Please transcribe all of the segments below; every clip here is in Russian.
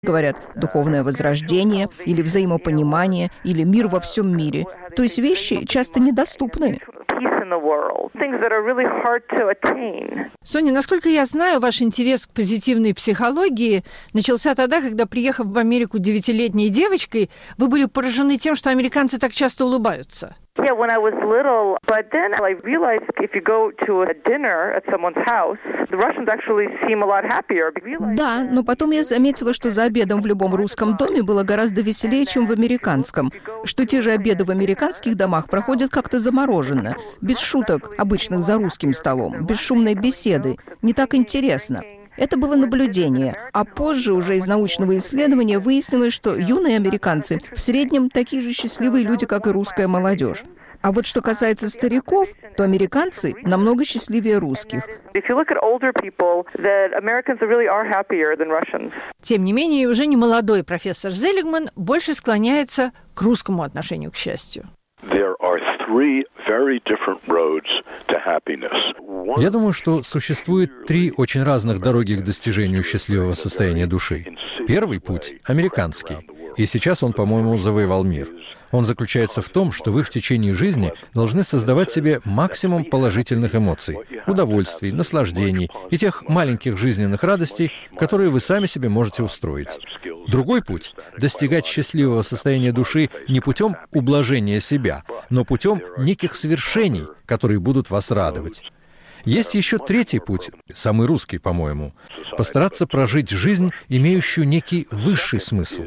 Говорят, духовное возрождение или взаимопонимание, или мир во всем мире. То есть вещи часто недоступны. Соня, насколько я знаю, ваш интерес к позитивной психологии начался тогда, когда, приехав в Америку 9-летней девочкой, вы были поражены тем, что американцы так часто улыбаются. Yeah, when I was little, but then I realized if you go to a dinner at someone's house, the Russians actually seem a lot happier. Да, но потом я заметила, что за обедом в любом русском доме было гораздо веселее, чем в американском. Что те же обеды в американских домах проходят как-то замороженно, без шуток, обычных за русским столом, без шумной беседы. Не так интересно. Это было наблюдение. А позже уже из научного исследования выяснилось, что юные американцы в среднем такие же счастливые люди, как и русская молодежь. А вот что касается стариков, то американцы намного счастливее русских. Тем не менее, уже не молодой профессор Зелигман больше склоняется к русскому отношению к счастью. Я думаю, что существует 3 очень разных дороги к достижению счастливого состояния души. Первый путь – американский. И сейчас он, по-моему, завоевал мир. Он заключается в том, что вы в течение жизни должны создавать себе максимум положительных эмоций, удовольствий, наслаждений и тех маленьких жизненных радостей, которые вы сами себе можете устроить. Другой путь – достигать счастливого состояния души не путем ублажения себя, но путем неких свершений, которые будут вас радовать. Есть еще третий путь, самый русский, по-моему, постараться прожить жизнь, имеющую некий высший смысл.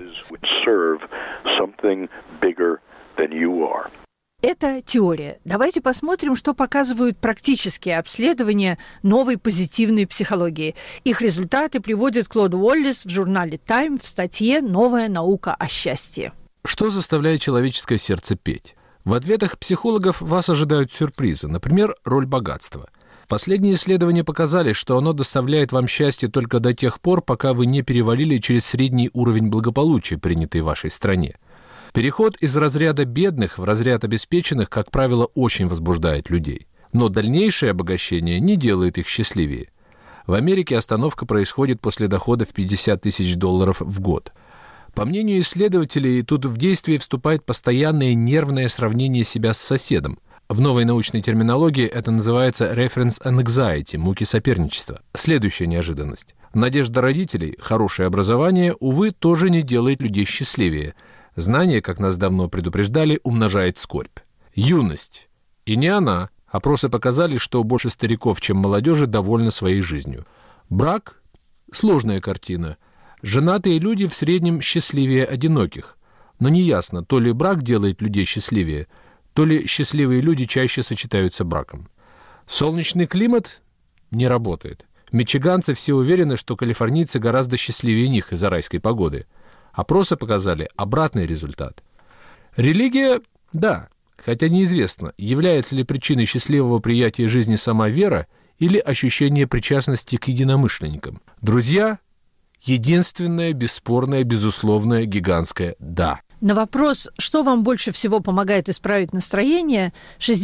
Это теория. Давайте посмотрим, что показывают практические обследования новой позитивной психологии. Их результаты приводит Клод Уоллес в журнале Time в статье «Новая наука о счастье». Что заставляет человеческое сердце петь? В ответах психологов вас ожидают сюрпризы, например, роль богатства. Последние исследования показали, что оно доставляет вам счастье только до тех пор, пока вы не перевалили через средний уровень благополучия, принятый в вашей стране. Переход из разряда бедных в разряд обеспеченных, как правило, очень возбуждает людей. Но дальнейшее обогащение не делает их счастливее. В Америке остановка происходит после дохода в $50 тысяч в год. По мнению исследователей, тут в действие вступает постоянное нервное сравнение себя с соседом. В новой научной терминологии это называется reference anxiety, муки соперничества. Следующая неожиданность. Надежда родителей, хорошее образование, увы, тоже не делает людей счастливее. Знание, как нас давно предупреждали, умножает скорбь. Юность. И не она. Опросы показали, что больше стариков, чем молодежи, довольны своей жизнью. Брак – сложная картина. Женатые люди в среднем счастливее одиноких. Но неясно, то ли брак делает людей счастливее, то ли счастливые люди чаще сочетаются браком. Солнечный климат не работает. Мичиганцы все уверены, что калифорнийцы гораздо счастливее них из-за райской погоды. Опросы показали обратный результат. Религия – да, хотя неизвестно, является ли причиной счастливого приятия жизни сама вера или ощущение причастности к единомышленникам. Друзья – единственное, бесспорное, безусловное, гигантское «да». На вопрос, что вам больше всего помогает исправить настроение,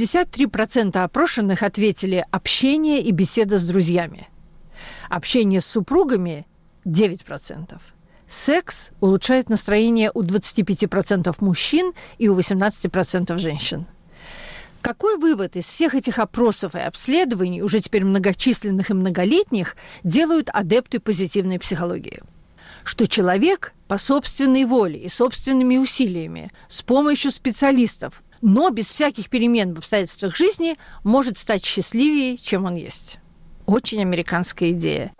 63% опрошенных ответили «общение и беседа с друзьями». Общение с супругами – 9%. Секс улучшает настроение у 25% мужчин и у 18% женщин. Какой вывод из всех этих опросов и обследований, уже теперь многочисленных и многолетних, делают адепты позитивной психологии? Что человек по собственной воле и собственными усилиями, с помощью специалистов, но без всяких перемен в обстоятельствах жизни, может стать счастливее, чем он есть. Очень американская идея.